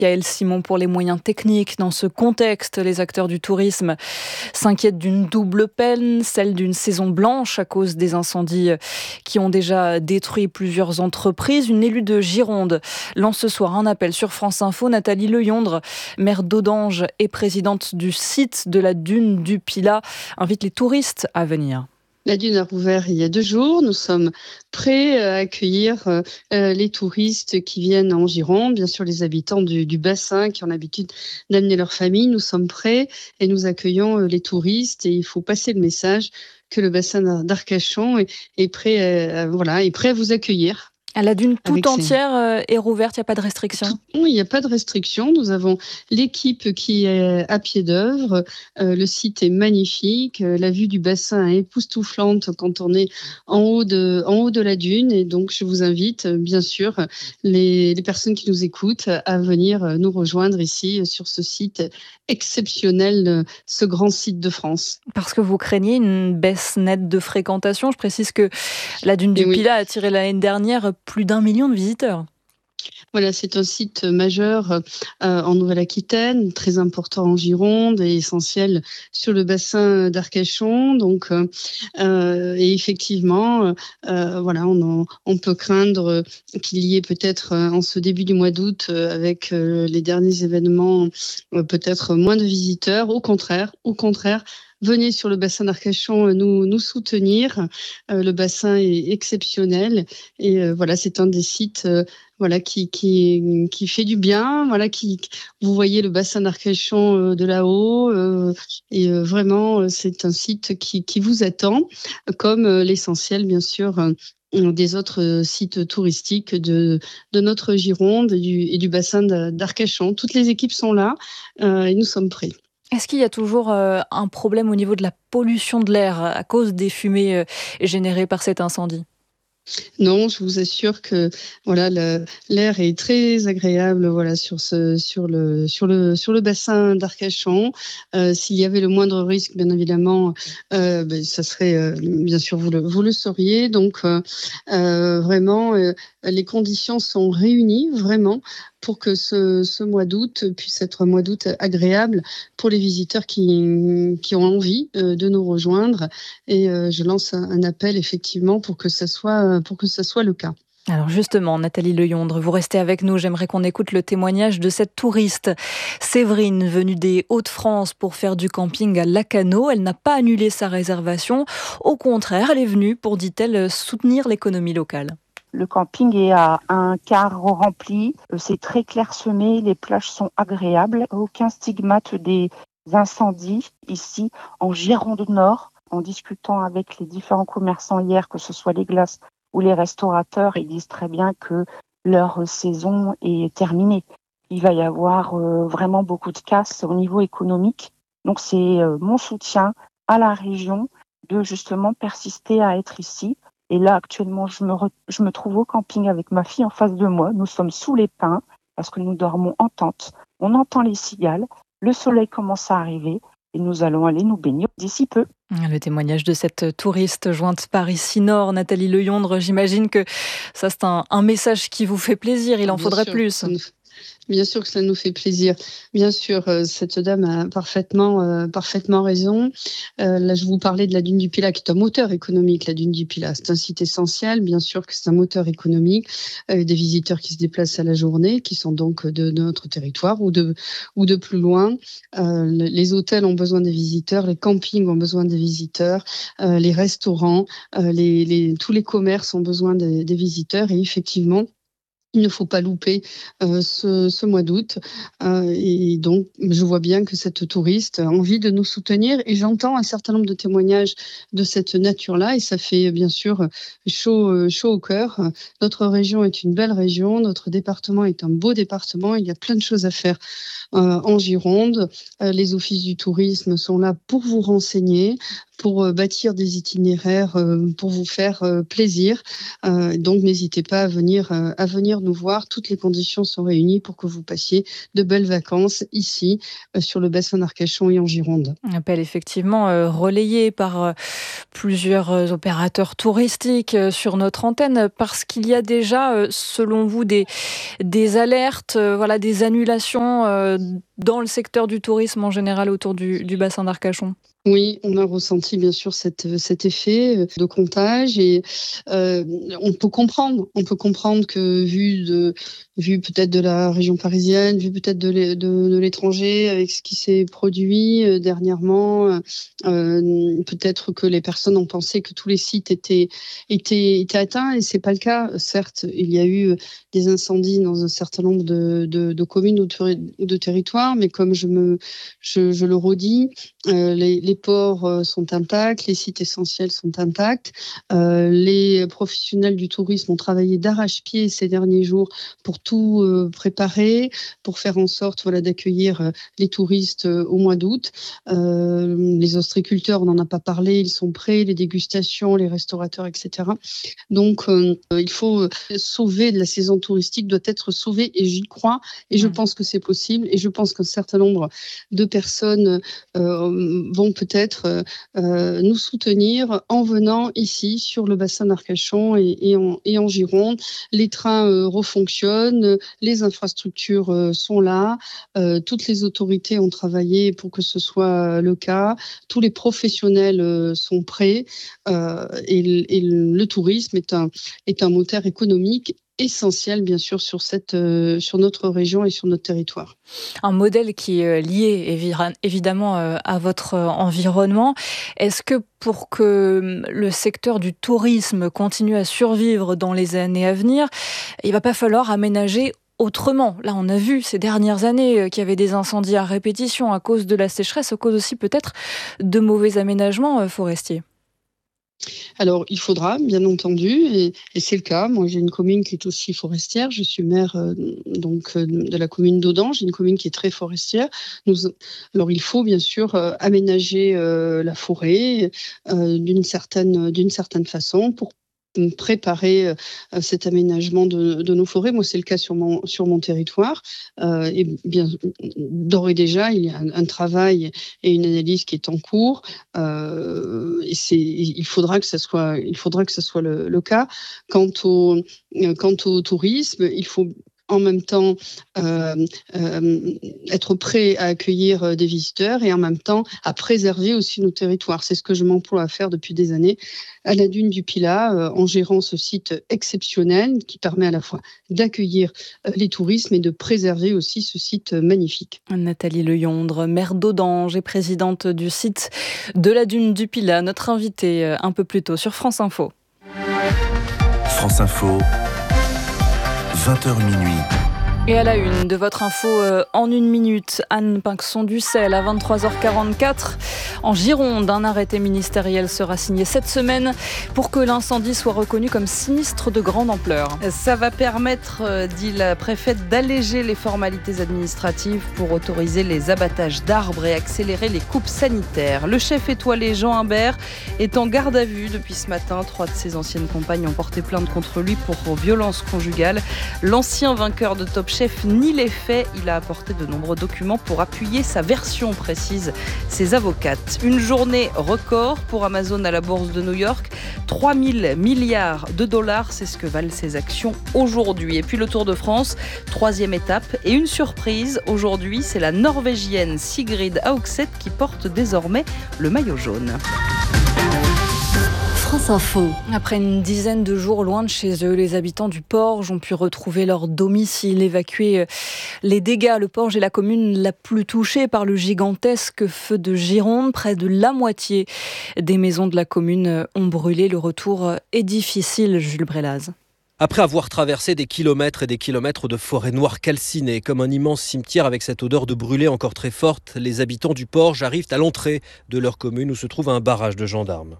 Yaël Simon pour les moyens techniques. Dans ce contexte, les acteurs du tourisme s'inquiètent d'une double peine, celle d'une saison blanche à cause des incendies qui ont déjà détruit plusieurs entreprises. Une élue de Gironde lance ce soir un appel sur France Info. Nathalie Leyondre, maire d'Audange et présidente du site de la dune du Pilat, invite les touristes à venir. La dune a rouvert il y a 2 jours. Nous sommes prêts à accueillir les touristes qui viennent en Gironde, bien sûr les habitants du bassin qui ont l'habitude d'amener leur famille. Nous sommes prêts et nous accueillons les touristes et il faut passer le message que le bassin d'Arcachon est prêt à vous accueillir. La dune tout entière est rouverte, il n'y a pas de restriction? Oui, il n'y a pas de restriction. Nous avons l'équipe qui est à pied d'œuvre. Le site est magnifique. La vue du bassin est époustouflante quand on est en haut de la dune. Et donc, je vous invite, bien sûr, les personnes qui nous écoutent à venir nous rejoindre ici sur ce site exceptionnel, ce grand site de France. Parce que vous craignez une baisse nette de fréquentation. Je précise que la dune du Pilat a attiré l'année dernière plus d'1 million de visiteurs. Voilà, c'est un site majeur en Nouvelle-Aquitaine, très important en Gironde et essentiel sur le bassin d'Arcachon. Donc, et effectivement, on peut craindre qu'il y ait peut-être en ce début du mois d'août, avec les derniers événements, peut-être moins de visiteurs. Au contraire. Venez sur le bassin d'Arcachon nous soutenir. Le bassin est exceptionnel et c'est un des sites qui fait du bien. Vous voyez le bassin d'Arcachon de là-haut et vraiment c'est un site qui vous attend, comme l'essentiel bien sûr des autres sites touristiques de notre Gironde et du bassin d'Arcachon. Toutes les équipes sont là et nous sommes prêts. Est-ce qu'il y a toujours un problème au niveau de la pollution de l'air à cause des fumées générées par cet incendie? Non, je vous assure que l'air est très agréable sur le bassin d'Arcachon. S'il y avait le moindre risque, bien évidemment, ça serait bien sûr vous le sauriez. Donc vraiment, les conditions sont réunies vraiment pour que ce mois d'août puisse être un mois d'août agréable pour les visiteurs qui ont envie de nous rejoindre. Et je lance un appel effectivement pour que ça soit le cas. Alors justement, Nathalie Leyondre, vous restez avec nous. J'aimerais qu'on écoute le témoignage de cette touriste, Séverine, venue des Hauts-de-France pour faire du camping à Lacanau. Elle n'a pas annulé sa réservation. Au contraire, elle est venue pour, dit-elle, soutenir l'économie locale. Le camping est à un quart rempli, c'est très clairsemé, les plages sont agréables, aucun stigmate des incendies ici en Gironde Nord. En discutant avec les différents commerçants hier, que ce soit les glaces ou les restaurateurs, ils disent très bien que leur saison est terminée. Il va y avoir vraiment beaucoup de casse au niveau économique. Donc c'est mon soutien à la région de justement persister à être ici. Et là, actuellement, je me trouve au camping avec ma fille en face de moi. Nous sommes sous les pins parce que nous dormons en tente. On entend les cigales. Le soleil commence à arriver et nous allons aller nous baigner d'ici peu. Le témoignage de cette touriste jointe par ici Nord, Nathalie Leyondre. J'imagine que ça, c'est un message qui vous fait plaisir. Il en faudrait plus. Bien sûr que ça nous fait plaisir. Bien sûr, cette dame a parfaitement raison. Là, je vous parlais de la dune du Pilat, qui est un moteur économique. La dune du Pilat, c'est un site essentiel. Bien sûr que c'est un moteur économique. Des visiteurs qui se déplacent à la journée, qui sont donc de notre territoire ou de plus loin. Les hôtels ont besoin des visiteurs, les campings ont besoin des visiteurs, les restaurants, tous les commerces ont besoin des visiteurs. Et effectivement, il ne faut pas louper ce mois d'août. Et donc, je vois bien que cette touriste a envie de nous soutenir. Et j'entends un certain nombre de témoignages de cette nature-là. Et ça fait bien sûr chaud au cœur. Notre région est une belle région. Notre département est un beau département. Il y a plein de choses à faire en Gironde. Les offices du tourisme sont là pour vous renseigner, pour bâtir des itinéraires pour vous faire plaisir. Donc n'hésitez pas à venir nous voir. Toutes les conditions sont réunies pour que vous passiez de belles vacances ici sur le bassin d'Arcachon et en Gironde. Un appel effectivement relayé par plusieurs opérateurs touristiques sur notre antenne, parce qu'il y a déjà, selon vous, des alertes, des annulations dans le secteur du tourisme en général autour du bassin d'Arcachon. Oui, on a ressenti bien sûr cet effet de comptage et on peut comprendre que vu peut-être de la région parisienne, vu peut-être de l'étranger avec ce qui s'est produit dernièrement, peut-être que les personnes ont pensé que tous les sites étaient atteints et c'est pas le cas. Certes, il y a eu des incendies dans un certain nombre de communes ou de territoires, mais comme je le redis, les ports sont intacts, les sites essentiels sont intacts. Les professionnels du tourisme ont travaillé d'arrache-pied ces derniers jours pour tout préparer, pour faire en sorte d'accueillir les touristes au mois d'août. Les ostréiculteurs, on n'en a pas parlé, ils sont prêts, les dégustations, les restaurateurs, etc. Donc, il faut sauver de la saison touristique, doit être sauvé et j'y crois et je pense que c'est possible et je pense qu'un certain nombre de personnes vont peut-être nous soutenir en venant ici sur le bassin d'Arcachon et en Gironde. Les trains refonctionnent, les infrastructures sont là, toutes les autorités ont travaillé pour que ce soit le cas, tous les professionnels sont prêts et le tourisme est un moteur économique essentiel, bien sûr, sur notre région et sur notre territoire. Un modèle qui est lié évidemment à votre environnement. Est-ce que pour que le secteur du tourisme continue à survivre dans les années à venir, il va pas falloir aménager autrement? Là, on a vu ces dernières années qu'il y avait des incendies à répétition à cause de la sécheresse, à cause aussi peut-être de mauvais aménagements forestiers. Alors, il faudra, bien entendu, et c'est le cas. Moi, j'ai une commune qui est aussi forestière. Je suis maire de la commune d'Audange, une commune qui est très forestière. Alors, il faut bien sûr aménager la forêt d'une certaine façon pour préparer cet aménagement de nos forêts. Moi, c'est le cas sur mon territoire. Et bien, d'ores et déjà, il y a un travail et une analyse qui est en cours. Et il faudra que ce soit le cas. Quant au tourisme, il faut en même temps être prêt à accueillir des visiteurs et en même temps à préserver aussi nos territoires. C'est ce que je m'emploie à faire depuis des années à la dune du Pilat, en gérant ce site exceptionnel qui permet à la fois d'accueillir les touristes mais de préserver aussi ce site magnifique. Nathalie Leyondre, maire d'Audange et présidente du site de la dune du Pilat, notre invitée un peu plus tôt sur France Info. France Info. 20h minuit. Et à la une de votre info en une minute, Anne Pinxon-Ducel à 23h44. En Gironde, un arrêté ministériel sera signé cette semaine pour que l'incendie soit reconnu comme sinistre de grande ampleur. Ça va permettre, dit la préfète, d'alléger les formalités administratives pour autoriser les abattages d'arbres et accélérer les coupes sanitaires. Le chef étoilé Jean Imbert est en garde à vue depuis ce matin. 3 de ses anciennes compagnes ont porté plainte contre lui pour violence conjugale. L'ancien vainqueur de Top Chef nie les faits. Il a apporté de nombreux documents pour appuyer sa version, précise ses avocates. Une journée record pour Amazon à la bourse de New York. 3 000 milliards de dollars, c'est ce que valent ses actions aujourd'hui. Et puis le Tour de France, 3e étape et une surprise. Aujourd'hui, c'est la Norvégienne Sigrid Haugset qui porte désormais le maillot jaune. France Info. Après une dizaine de jours loin de chez eux, les habitants du Porge ont pu retrouver leur domicile, évacuer les dégâts. Le Porge est la commune la plus touchée par le gigantesque feu de Gironde. Près de la moitié des maisons de la commune ont brûlé. Le retour est difficile, Jules Brélaz. Après avoir traversé des kilomètres et des kilomètres de forêt noire calcinée, comme un immense cimetière avec cette odeur de brûlé encore très forte, les habitants du Porge arrivent à l'entrée de leur commune où se trouve un barrage de gendarmes.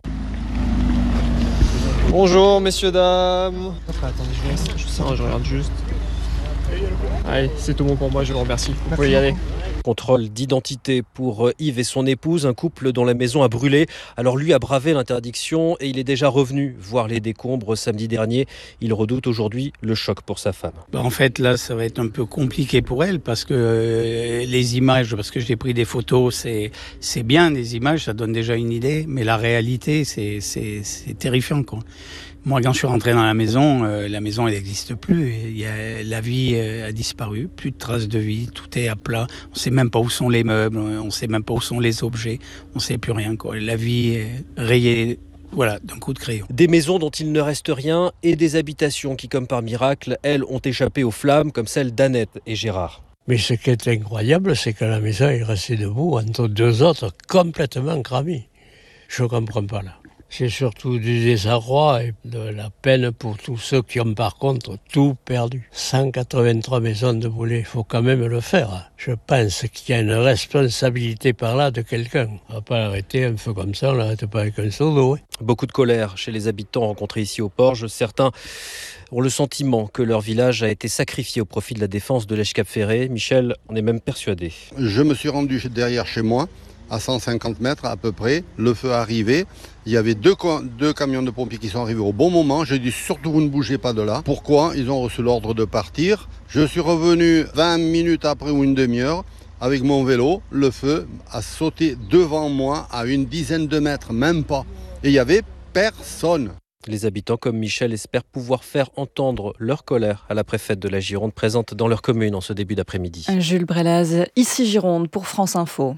Bonjour messieurs, dames. Après, attendez, je regarde juste. Allez, c'est tout bon pour moi, je vous remercie. Vous pouvez y aller. Contrôle d'identité pour Yves et son épouse, un couple dont la maison a brûlé. Alors lui a bravé l'interdiction et il est déjà revenu voir les décombres samedi dernier. Il redoute aujourd'hui le choc pour sa femme. En fait, là, ça va être un peu compliqué pour elle parce que les images, parce que j'ai pris des photos, c'est bien des images, ça donne déjà une idée, mais la réalité, c'est terrifiant, quoi. Moi, quand je suis rentré dans la maison, elle n'existe plus. La vie a disparu, plus de traces de vie, tout est à plat. On ne sait même pas où sont les meubles, on ne sait même pas où sont les objets, on ne sait plus rien, quoi. La vie est rayée, voilà, d'un coup de crayon. Des maisons dont il ne reste rien et des habitations qui, comme par miracle, elles ont échappé aux flammes, comme celle d'Annette et Gérard. Mais ce qui est incroyable, c'est que la maison est restée debout entre deux autres complètement cramées. Je ne comprends pas là. C'est surtout du désarroi et de la peine pour tous ceux qui ont par contre tout perdu. 183 maisons de brûlées, il faut quand même le faire. Je pense qu'il y a une responsabilité par là de quelqu'un. On ne va pas arrêter un feu comme ça, on n'arrête pas avec un seau d'eau. Beaucoup de colère chez les habitants rencontrés ici au Porge. Certains ont le sentiment que leur village a été sacrifié au profit de la défense de l'Esch-Cap-Ferré. Michel en est même persuadé. Je me suis rendu derrière chez moi, à 150 mètres à peu près, le feu arrivait. Il y avait deux camions de pompiers qui sont arrivés au bon moment. J'ai dit surtout vous ne bougez pas de là. Pourquoi ? Ils ont reçu l'ordre de partir. Je suis revenu 20 minutes après ou une demi-heure avec mon vélo. Le feu a sauté devant moi à une dizaine de mètres, même pas. Et il n'y avait personne. Les habitants comme Michel espèrent pouvoir faire entendre leur colère à la préfète de la Gironde présente dans leur commune en ce début d'après-midi. Jules Brelaz, ici Gironde pour France Info.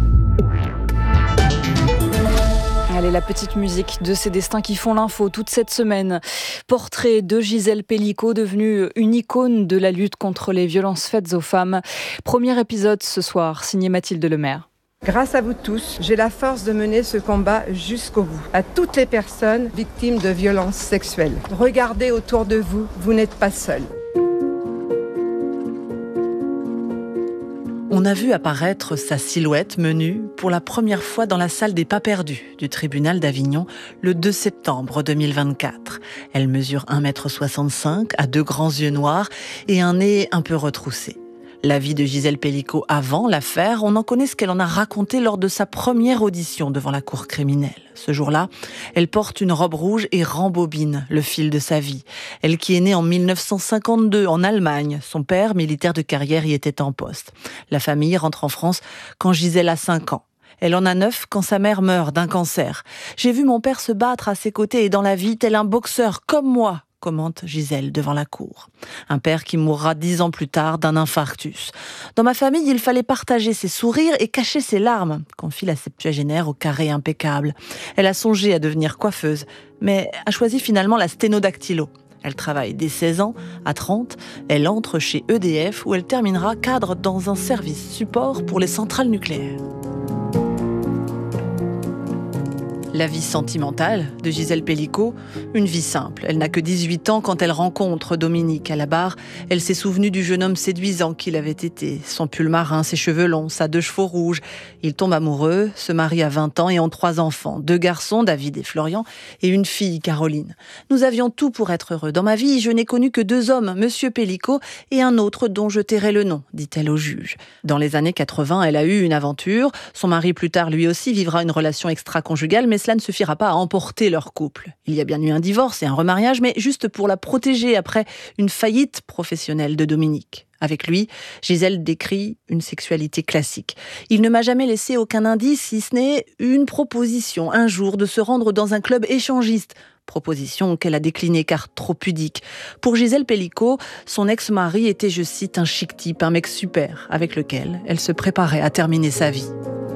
Allez, la petite musique de ces destins qui font l'info toute cette semaine. Portrait de Gisèle Pellicot, devenue une icône de la lutte contre les violences faites aux femmes. Premier épisode ce soir, signé Mathilde Lemaire. Grâce à vous tous, j'ai la force de mener ce combat jusqu'au bout. À toutes les personnes victimes de violences sexuelles. Regardez autour de vous, vous n'êtes pas seuls. On a vu apparaître sa silhouette menue pour la première fois dans la salle des pas perdus du tribunal d'Avignon le 2 septembre 2024. Elle mesure 1,65 m, a deux grands yeux noirs et un nez un peu retroussé. La vie de Gisèle Pellicot avant l'affaire, on en connaît ce qu'elle en a raconté lors de sa première audition devant la cour criminelle. Ce jour-là, elle porte une robe rouge et rembobine le fil de sa vie. Elle qui est née en 1952 en Allemagne. Son père, militaire de carrière, y était en poste. La famille rentre en France quand Gisèle a 5 ans. Elle en a 9 quand sa mère meurt d'un cancer. « J'ai vu mon père se battre à ses côtés et dans la vie, tel un boxeur comme moi », commente Gisèle devant la cour. Un père qui mourra 10 ans plus tard d'un infarctus. Dans ma famille, il fallait partager ses sourires et cacher ses larmes, confie la septuagénaire au carré impeccable. Elle a songé à devenir coiffeuse, mais a choisi finalement la sténodactylo. Elle travaille dès 16 ans, à 30, elle entre chez EDF où elle terminera cadre dans un service support pour les centrales nucléaires. La vie sentimentale de Gisèle Pellicot, une vie simple. Elle n'a que 18 ans quand elle rencontre Dominique à la barre. Elle s'est souvenue du jeune homme séduisant qu'il avait été. Son pull marin, ses cheveux longs, sa 2 chevaux rouges. Ils tombent amoureux, se marient à 20 ans et ont 3 enfants. 2 garçons, David et Florian, et une fille, Caroline. Nous avions tout pour être heureux. Dans ma vie, je n'ai connu que 2 hommes, Monsieur Pellicot et un autre dont je tairai le nom, dit-elle au juge. Dans les années 80, elle a eu une aventure. Son mari, plus tard, lui aussi, vivra une relation extra-conjugale, mais cela ne suffira pas à emporter leur couple. Il y a bien eu un divorce et un remariage, mais juste pour la protéger après une faillite professionnelle de Dominique. Avec lui, Gisèle décrit une sexualité classique. Il ne m'a jamais laissé aucun indice, si ce n'est une proposition, un jour, de se rendre dans un club échangiste. Proposition qu'elle a déclinée car trop pudique. Pour Gisèle Pellicot, son ex-mari était, je cite, un chic type, un mec super, avec lequel elle se préparait à terminer sa vie.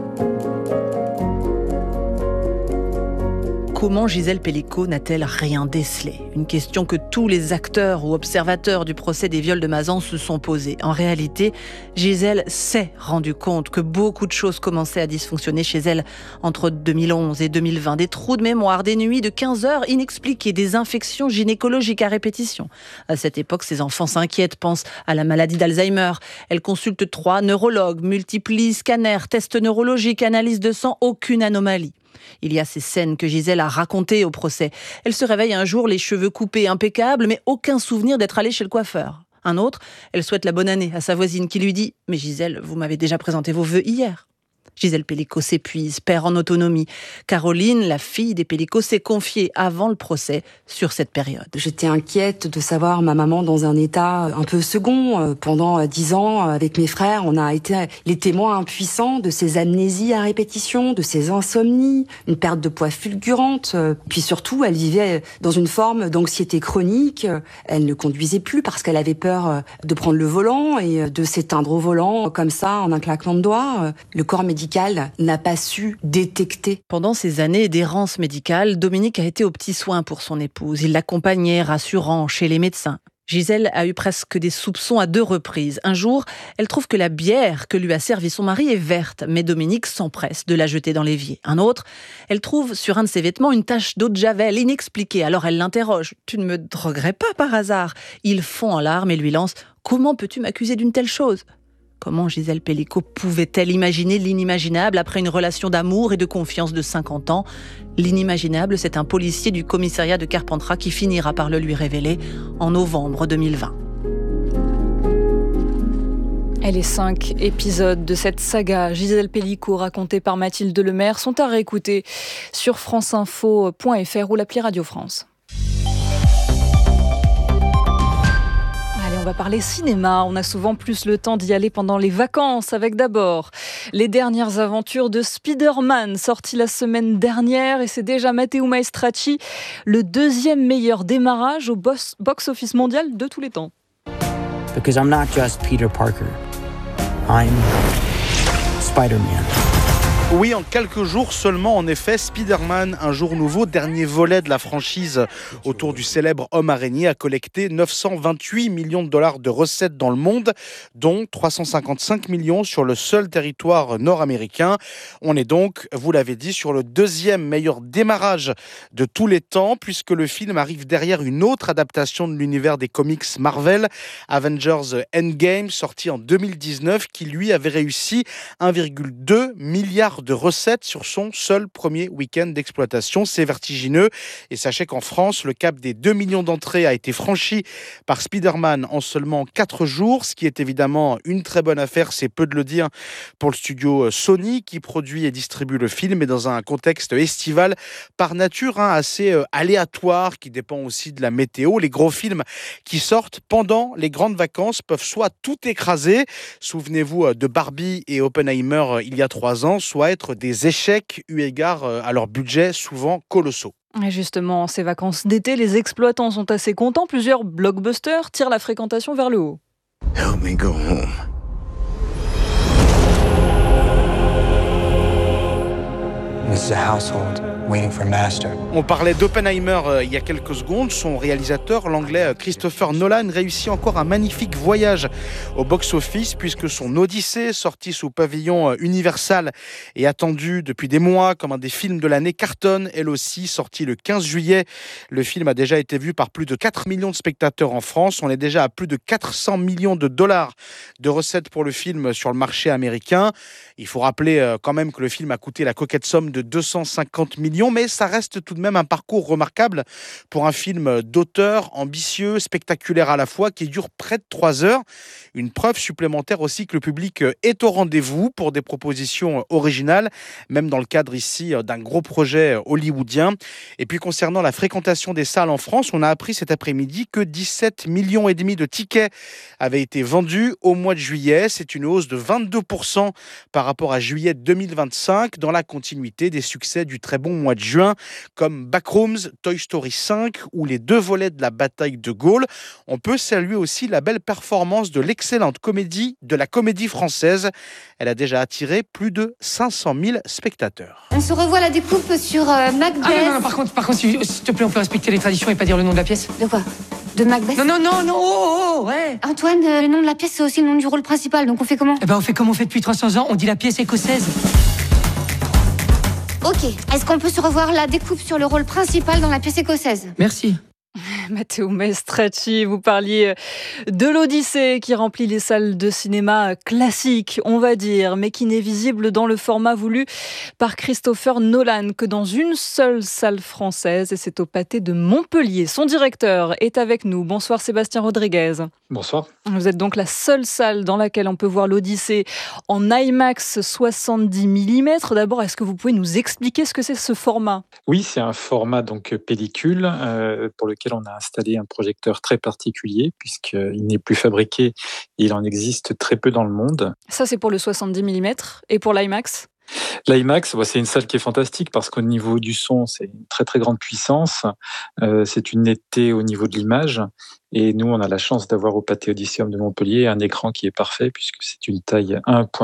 Comment Gisèle Pellicot n'a-t-elle rien décelé ? Une question que tous les acteurs ou observateurs du procès des viols de Mazan se sont posés. En réalité, Gisèle s'est rendue compte que beaucoup de choses commençaient à dysfonctionner chez elle entre 2011 et 2020. Des trous de mémoire, des nuits de 15 heures inexpliquées, des infections gynécologiques à répétition. À cette époque, ses enfants s'inquiètent, pensent à la maladie d'Alzheimer. Elle consulte 3 neurologues, multiplie scanners, tests neurologiques, analyse de sang, aucune anomalie. Il y a ces scènes que Gisèle a racontées au procès. Elle se réveille un jour, les cheveux coupés impeccables, mais aucun souvenir d'être allée chez le coiffeur. Un autre, elle souhaite la bonne année à sa voisine qui lui dit « Mais Gisèle, vous m'avez déjà présenté vos vœux hier ». Gisèle Pellico s'épuise, perd en autonomie. Caroline, la fille des Pellico, s'est confiée avant le procès sur cette période. J'étais inquiète de savoir ma maman dans un état un peu second. Pendant 10 ans, avec mes frères, on a été les témoins impuissants de ces amnésies à répétition, de ces insomnies, une perte de poids fulgurante. Puis surtout, elle vivait dans une forme d'anxiété chronique. Elle ne conduisait plus parce qu'elle avait peur de prendre le volant et de s'éteindre au volant comme ça en un claquement de doigts. Le corps médical n'a pas su détecter. Pendant ces années d'errance médicale, Dominique a été aux petits soins pour son épouse. Il l'accompagnait, rassurant, chez les médecins. Gisèle a eu presque des soupçons à 2 reprises. Un jour, elle trouve que la bière que lui a servie son mari est verte, mais Dominique s'empresse de la jeter dans l'évier. Un autre, elle trouve sur un de ses vêtements une tache d'eau de javel inexpliquée. Alors elle l'interroge. « Tu ne me droguerais pas par hasard ?» Il fond en larmes et lui lance « Comment peux-tu m'accuser d'une telle chose ?» Comment Gisèle Pellico pouvait-elle imaginer l'inimaginable après une relation d'amour et de confiance de 50 ans ? L'inimaginable, c'est un policier du commissariat de Carpentras qui finira par le lui révéler en novembre 2020. Et les 5 épisodes de cette saga Gisèle Pellico racontée par Mathilde Lemaire sont à réécouter sur franceinfo.fr ou l'appli Radio France. On va parler cinéma, on a souvent plus le temps d'y aller pendant les vacances, avec d'abord les dernières aventures de Spider-Man, sorti la semaine dernière, et c'est déjà Matteo Maestracci, le 2e meilleur démarrage au box-office mondial de tous les temps. Because I'm not just Peter Parker, I'm Spider-Man. Oui, en quelques jours seulement, en effet, Spider-Man, un jour nouveau, dernier volet de la franchise autour du célèbre homme araignée, a collecté 928 millions de dollars de recettes dans le monde, dont 355 millions sur le seul territoire nord-américain. On est donc, vous l'avez dit, sur le 2e meilleur démarrage de tous les temps, puisque le film arrive derrière une autre adaptation de l'univers des comics Marvel, Avengers Endgame, sorti en 2019, qui lui avait réussi 1,2 milliard de recettes sur son seul premier week-end d'exploitation. C'est vertigineux. Et sachez qu'en France, le cap des 2 millions d'entrées a été franchi par Spider-Man en seulement 4 jours, ce qui est évidemment une très bonne affaire, c'est peu de le dire, pour le studio Sony qui produit et distribue le film, et dans un contexte estival par nature assez aléatoire, qui dépend aussi de la météo. Les gros films qui sortent pendant les grandes vacances peuvent soit tout écraser, souvenez-vous de Barbie et Oppenheimer il y a 3 ans, soit être des échecs eu égard à leur budget souvent colossaux. Et justement, ces vacances d'été, les exploitants sont assez contents. Plusieurs blockbusters tirent la fréquentation vers le haut. Help me go home. This is a household waiting for master. On parlait d'Oppenheimer il y a quelques secondes. Son réalisateur, l'anglais Christopher Nolan, réussit encore un magnifique voyage au box-office, puisque son Odyssée, sorti sous pavillon Universal et attendu depuis des mois comme un des films de l'année, cartonne elle aussi, sorti le 15 juillet. Le film a déjà été vu par plus de 4 millions de spectateurs en France. On est déjà à plus de 400 millions de dollars de recettes pour le film sur le marché américain. Il faut rappeler quand même que le film a coûté la coquette somme de 250 millions, mais ça reste tout de même un parcours remarquable pour un film d'auteur, ambitieux, spectaculaire à la fois, qui dure près de 3 heures. Une preuve supplémentaire aussi que le public est au rendez-vous pour des propositions originales, même dans le cadre ici d'un gros projet hollywoodien. Et puis concernant la fréquentation des salles en France, on a appris cet après-midi que 17,5 millions de tickets avaient été vendus au mois de juillet. C'est une hausse de 22% par rapport à juillet 2025, dans la continuité des succès du très bon mois de juin, comme Backrooms, Toy Story 5 ou les 2 volets de la bataille de Gaulle. On peut saluer aussi la belle performance de l'excellente comédie de la Comédie Française. Elle a déjà attiré plus de 500 000 spectateurs. On se revoit la découpe sur Macbeth. Ah non, par contre, s'il te plaît, on peut respecter les traditions et pas dire le nom de la pièce. De quoi ? De Macbeth ? Non, ouais. Antoine, le nom de la pièce, c'est aussi le nom du rôle principal, donc on fait comment ? Eh ben, on fait comme on fait depuis 300 ans, on dit la pièce écossaise. Ok, est-ce qu'on peut se revoir la découpe sur le rôle principal dans la pièce écossaise ? Merci. Matteo Maestracci, vous parliez de l'Odyssée qui remplit les salles de cinéma classiques, on va dire, mais qui n'est visible dans le format voulu par Christopher Nolan que dans une seule salle française, et c'est au Pâté de Montpellier. Son directeur est avec nous. Bonsoir Sébastien Rodriguez. Bonsoir. Vous êtes donc la seule salle dans laquelle on peut voir l'Odyssée en IMAX 70 mm. D'abord, est-ce que vous pouvez nous expliquer ce que c'est ce format ? Oui, c'est un format donc pellicule pour lequel on a installé un projecteur très particulier puisqu'il n'est plus fabriqué et il en existe très peu dans le monde. Ça, c'est pour le 70 mm. Et pour l'IMAX ? L'IMAX, c'est une salle qui est fantastique parce qu'au niveau du son, c'est une très très grande puissance. C'est une netteté au niveau de l'image. Et nous, on a la chance d'avoir au Pâté Odysseum de Montpellier un écran qui est parfait puisque c'est une taille 1.8